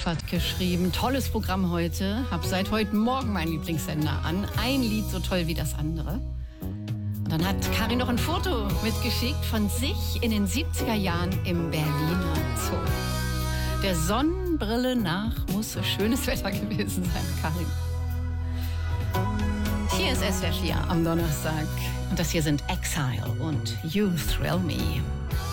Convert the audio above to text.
Wolf hat geschrieben, tolles Programm heute. Hab seit heute Morgen meinen Lieblingssender an. Ein Lied so toll wie das andere. Und dann hat Karin noch ein Foto mitgeschickt von sich in den 70er Jahren im Berliner Zoo. Der Sonnenbrille nach muss so schönes Wetter gewesen sein, Karin. Hier ist SWR 4 am Donnerstag. Und das hier sind Exile und You Thrill Me.